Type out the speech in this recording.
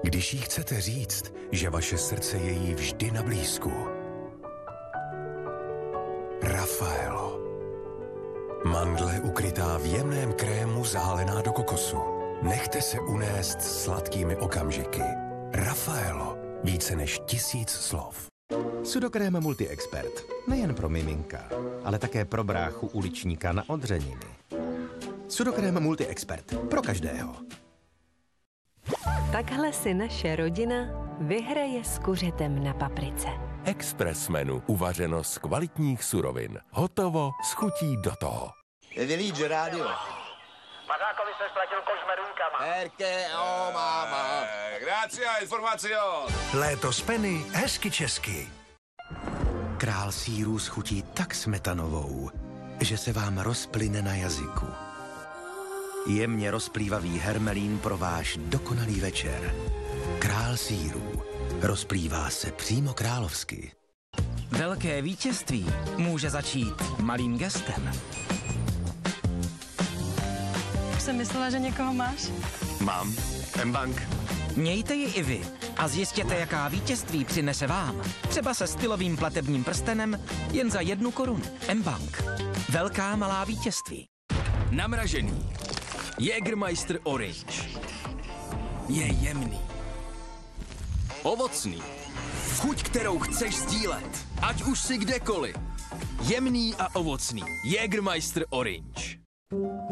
Když jí chcete říct, že vaše srdce je jí vždy na blízku. Raffaello. Mandle ukrytá v jemném krému zálená do kokosu. Nechte se unést sladkými okamžiky. Raffaello. Více než 1000 slov. Sudokrém Multi-Expert. Nejen pro miminka, ale také pro bráchu uličníka na odřeniny. Sudokrém Multi-Expert. Pro každého. Takhle si naše rodina vyhraje s kuřetem na paprice. Express menu. Uvařeno z kvalitních surovin. Hotovo s chutí do toho. Village Radio. Mazákovi se ztratil koš s meduňkama. Perché, oh máma. Grazie, informacio. Léto z Penny, hezky česky. Král sýrů schutí tak smetanovou, že se vám rozplyne na jazyku. Jemně rozplývavý hermelín pro váš dokonalý večer. Král sýrů. Rozplývá se přímo královsky. Velké vítězství může začít malým gestem. Už jsem myslela, že někoho máš. Mám. M-Bank. Mějte ji i vy a zjistěte, jaká vítězství přinese vám. Třeba se stylovým platebním prstenem jen za 1 korunu. M-Bank. Velká malá vítězství. Namražený. Jägermeister Orange. Je jemný. Ovocný. Chuť, kterou chceš sdílet. Ať už si kdekoliv. Jemný a ovocný. Jägermeister Orange.